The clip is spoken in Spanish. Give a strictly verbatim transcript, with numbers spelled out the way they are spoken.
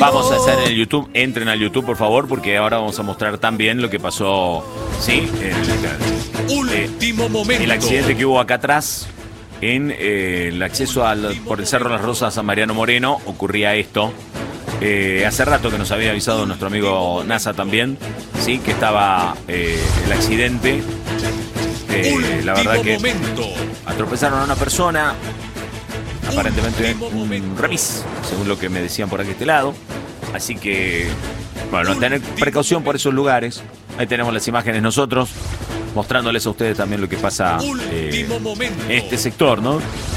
vamos a hacer en el YouTube. Entren al YouTube, por favor, porque ahora vamos a mostrar también lo que pasó, ¿sí? El, Último eh, momento. el accidente que hubo acá atrás en eh, el acceso al, por el Cerro Las Rosas a Mariano Moreno. Ocurría esto. Eh, hace rato que nos había avisado nuestro amigo NASA también, sí, que estaba eh, el accidente. Eh, la verdad que momento. atropellaron a una persona, aparentemente Último un momento. remis, según lo que me decían por aquí este lado. Así que, bueno, tener precaución por esos lugares. Ahí tenemos las imágenes nosotros, mostrándoles a ustedes también lo que pasa eh, Último momento. en este sector, ¿no?